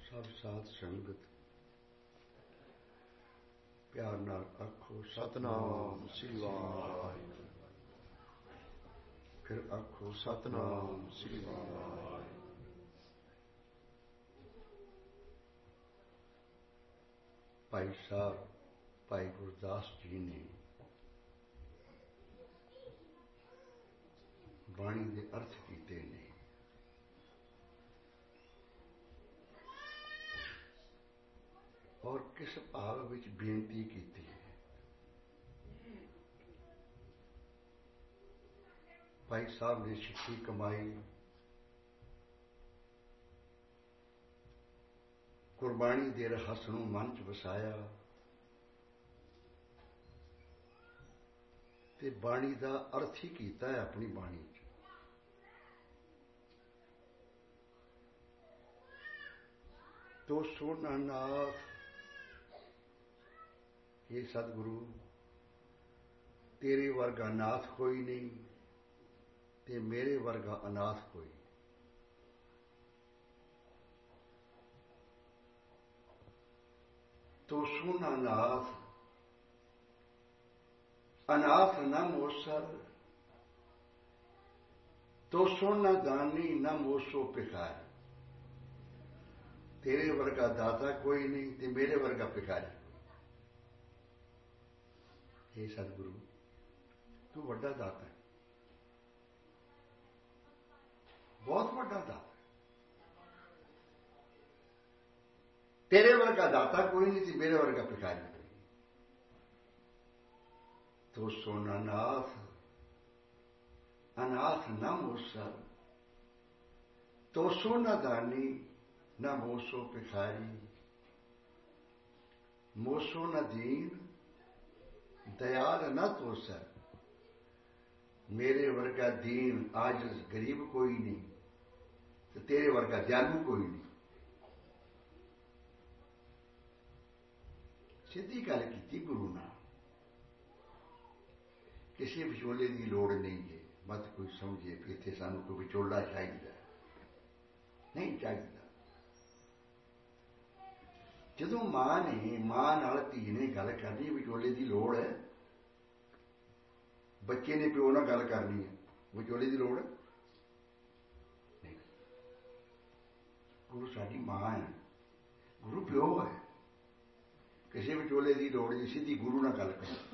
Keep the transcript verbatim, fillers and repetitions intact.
सब साध संगत प्यार नाल आखो सतनाम श्री वाहिगुरू। फिर आखो सतनाम श्री वाहिगुरू। भाई साहब भाई गुरदास जी ने बाणी के अर्थ कीते ने। और किस भाव विच बेनती की है। भाई साहब ने सिक्खी कमाई, गुरबाणी दे रहस नूं मन च वसाया ते बाणी दा अर्थ ही कीता है अपनी बाणी च। तो सोना नाथ ये सतगुरु तेरे वर्गा नाथ कोई नहीं ते मेरे वर्गा अनाथ कोई। तो सोना नाथ अनाथ न मोसर, तो सोना दानी न मोसो भिखारी। तेरे वर्गा दाता कोई नहीं ते मेरे वर्गा भिखारी। हे सतगुरु तू वड्डा दाता है, बहुत वड्डा दाता है। तेरे वर्गा दाता कोई नहीं थी, मेरे वर्गा भिखारी कोई। तो सोना नाथ अनाथ न मोसर, तो सोना दानी न मोसो भिखारी। मोसो न दीन दयाल न तो सर, मेरे वर्गा दीन आज गरीब कोई नहीं तो तेरे वर्गा दयालु कोई नहीं। सीधी गल की गुरु ना, किसी विचोले की लोड़ नहीं है। मत कोई समझे कि इतने सानू कोई विचोला चाहिए, नहीं चाहिए। जदों मां ने मां नाल धी ने गल करनी, विचोले की लोड़ है। बच्चे ने प्यो नाल गल करनी है, विचोले की लोड़ है नहीं। गुरु साडी मां है, गुरु प्यो है। किसी विचोले की लोड़ नहीं, सीधी गुरु नाल गल कर।